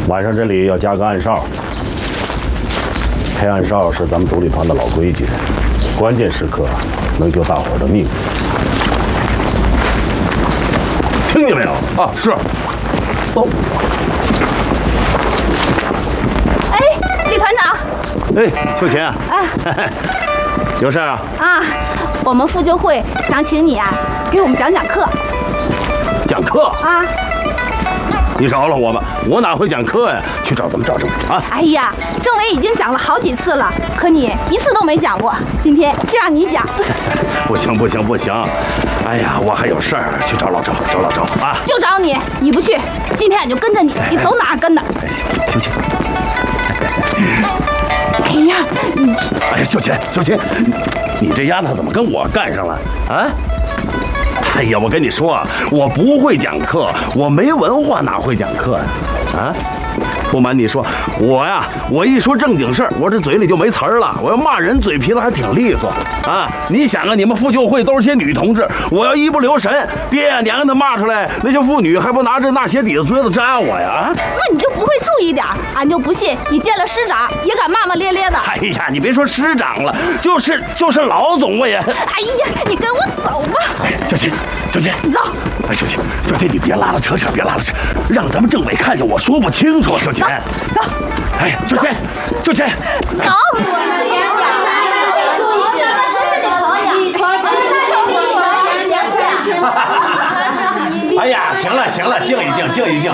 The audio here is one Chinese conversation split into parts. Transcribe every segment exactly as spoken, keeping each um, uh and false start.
晚上这里要加个暗哨，开暗哨是咱们独立团的老规矩，关键时刻能救大伙儿的命。听见没有？ 啊，是。 走。 哎，李团长。 哎，秀琴。 哎。 有事啊？ 啊，我们妇救会想请你啊，给我们讲讲课。 讲课？ 啊。 你饶了我吧，我哪会讲课呀？去找咱们赵政委啊！ 哎呀，政委已经讲了好几次了，可你一次都没讲过。今天就让你讲。 不行不行不行！哎呀，我还有事儿，去找老赵，找老赵啊！ 就找你，你不去，今天俺就跟着你，你走哪儿跟哪儿。 哎，秀琴。 哎呀，你…… 哎呀，秀琴秀琴，你这丫头怎么跟我干上了啊？哎呀，我跟你说，我不会讲课，我没文化，哪会讲课呀？啊！不瞒你说，我呀，我一说正经事儿，我这嘴里就没词儿了。我要骂人，嘴皮子还挺利索啊！你想啊，你们妇救会都是些女同志，我要一不留神，爹呀娘的骂出来，那些妇女还不拿着那鞋底子锥子扎我呀？啊！ 那你就不会注意点儿？俺就不信你见了师长也敢骂骂咧咧的。 哎呀，你别说师长了，就是就是老总我也…… 哎呀，你跟我走吧。 哎，秀琴，秀琴， 你走。 哎，秀琴，秀琴，你别拉拉扯扯，别拉拉扯，让咱们政委看见我说不清楚。秀琴， 走。 哎，秀琴，秀琴， 走。 哎呀，行了行了，静一静，静一静。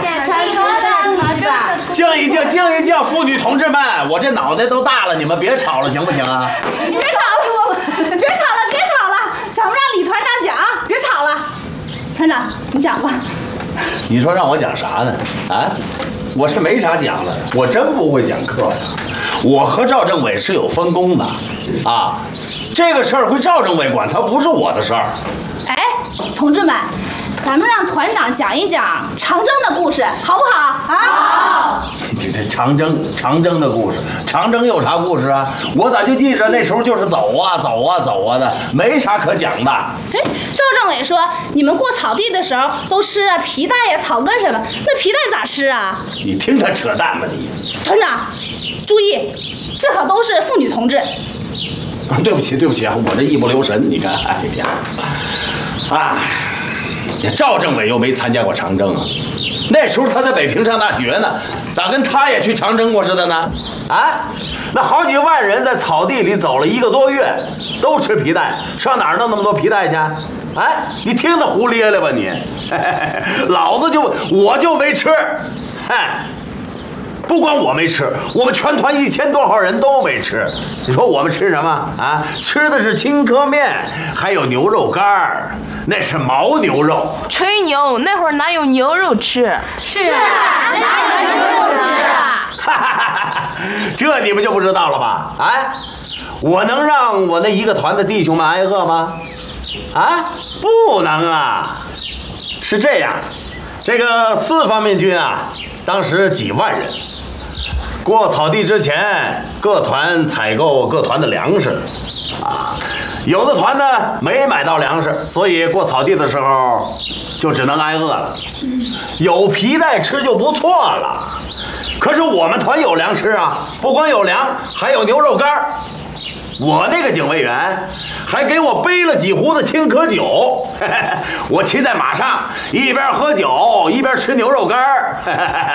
静一静，静一静，妇女同志们，我这脑袋都大了，你们别吵了，行不行啊？ 别吵了，别吵了，别吵了，咱们让李团长讲，别吵了。团长，你讲吧。 你说让我讲啥呢？啊，我这没啥讲的，我真不会讲课呀。我和赵政委是有分工的，啊，这个事儿归赵政委管，它不是我的事儿。 哎，同志们，咱们让团长讲一讲长征的故事，好不好？啊， 好。你这长征，长征的故事，长征有啥故事啊？我咋就记着那时候就是走啊走啊走啊的，没啥可讲的。 哎，赵政委说你们过草地的时候都吃啊皮带呀、草根什么，那皮带咋吃啊？ 你听他扯淡吧你！ 团长，注意，这可都是妇女同志。 对不起对不起啊，我这一不留神，你看，哎呀，哎。赵政委又没参加过长征啊，那时候他在北平上大学呢，咋跟他也去长征过似的呢？啊，那好几万人在草地里走了一个多月，都吃皮带，上哪儿弄那么多皮带去？哎，你听他胡咧咧吧你，嘿嘿嘿，老子就我就没吃，哎。不光我没吃，我们全团一千多号人都没吃。你说我们吃什么啊？吃的是青稞面，还有牛肉干儿，那是牦牛肉。 吹牛，那会儿哪有牛肉吃？ 是啊，哪有牛肉吃啊？ 哈哈哈！这你们就不知道了吧？哎，我能让我那一个团的弟兄们挨饿吗？啊，不能啊！是这样，这个四方面军啊，当时几万人。过草地之前，各团采购各团的粮食，啊，有的团呢没买到粮食，所以过草地的时候就只能挨饿了。有皮带吃就不错了，可是我们团有粮吃啊，不光有粮，还有牛肉干。我那个警卫员还给我背了几壶子青稞酒，嘿嘿，我骑在马上，一边喝酒一边吃牛肉干。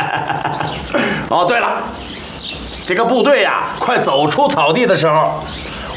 哦，对了。这个部队呀、啊，快走出草地的时候，